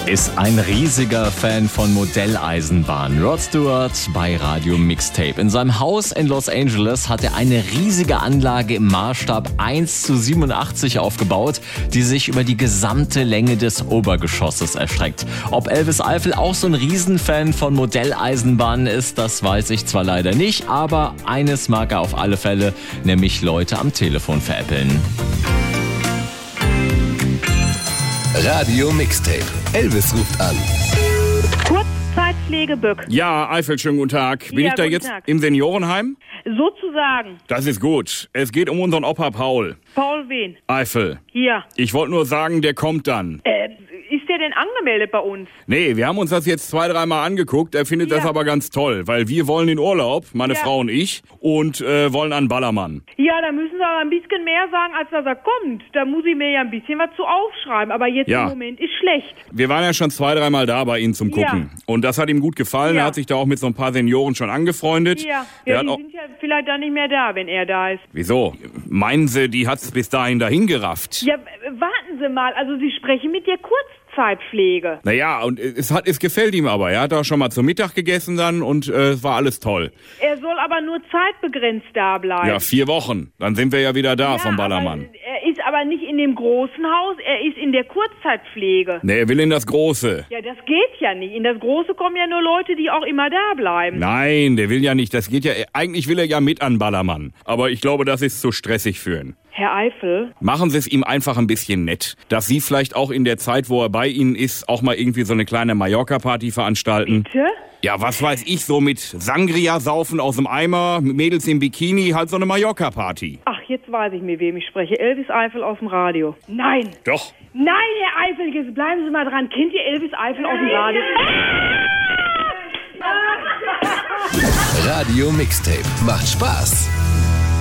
ist ein riesiger Fan von Modelleisenbahnen. Rod Stewart bei Radio Mixtape. In seinem Haus in Los Angeles hat er eine riesige Anlage im Maßstab 1:87 aufgebaut, die sich über die gesamte Länge des Obergeschosses erstreckt. Ob Elvis Eifel auch so ein Riesenfan von Modelleisenbahnen ist, das weiß ich zwar leider nicht, aber eines mag er auf alle Fälle, nämlich Leute am Telefon veräppeln. Radio Mixtape. Elvis ruft an. Kurzzeitpflege Böck. Ja, Eifel, schönen guten Tag. Bin ich da jetzt Tag. im Seniorenheim? Sozusagen. Das ist gut. Es geht um unseren Opa Paul. Paul wen? Eifel. Hier. Ich wollte nur sagen, der kommt dann. Ist der denn angemeldet bei uns? Nee, wir haben uns das jetzt 2-3 Mal angeguckt. Er findet das aber ganz toll, weil wir wollen in Urlaub, meine Frau und ich, und wollen an Ballermann. Ja, da müssen Sie aber ein bisschen mehr sagen, als dass er kommt. Da muss ich mir ja ein bisschen was zu aufschreiben. Aber jetzt im Moment ist schlecht. Wir waren ja schon 2-3 Mal da bei Ihnen zum Gucken. Ja. Und das hat ihm gut gefallen. Ja. Er hat sich da auch mit so ein paar Senioren schon angefreundet. Ja, Der die hat auch, sind ja vielleicht dann nicht mehr da, wenn er da ist. wieso? Meinen Sie, die hat's bis dahin dahin gerafft? Ja, warten Sie mal. Also Sie sprechen mit der Kurzzeitpflege. Naja, und es gefällt ihm aber. Er hat auch schon mal zum Mittag gegessen dann und es war alles toll. Er soll aber nur zeitbegrenzt da bleiben. Ja, 4 Wochen. Dann sind wir ja wieder da vom Ballermann. Er ist aber nicht in dem großen Haus, er ist in der Kurzzeitpflege. Nee, er will in das Große. Ja, das geht ja nicht. In das Große kommen ja nur Leute, die auch immer da bleiben. Nein, der will ja nicht. Das geht ja. Eigentlich will er ja mit an Ballermann. Aber ich glaube, das ist zu stressig für ihn. Herr Eifel? Machen Sie es ihm einfach ein bisschen nett. Dass Sie vielleicht auch in der Zeit, wo er bei Ihnen ist, auch mal irgendwie so eine kleine Mallorca-Party veranstalten. Bitte? Ja, was weiß ich, so mit Sangria saufen aus dem Eimer, mit Mädels im Bikini, halt so eine Mallorca-Party. Ach, jetzt weiß ich, mit wem ich spreche. Elvis Eifel aus dem Radio. Nein! Doch. Nein, Herr Eifel, jetzt bleiben Sie mal dran. Kennt ihr Elvis Eifel aus dem Radio? Radio Mixtape. Macht Spaß.